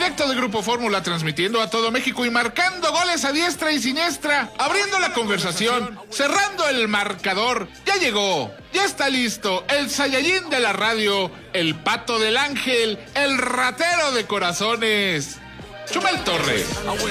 directo de Grupo Fórmula, transmitiendo a todo México y marcando goles a diestra y siniestra, abriendo la conversación, cerrando el marcador. Ya llegó, ya está listo, el Saiyajin de la radio, el Pato del Ángel, el ratero de corazones, Chumel Torres.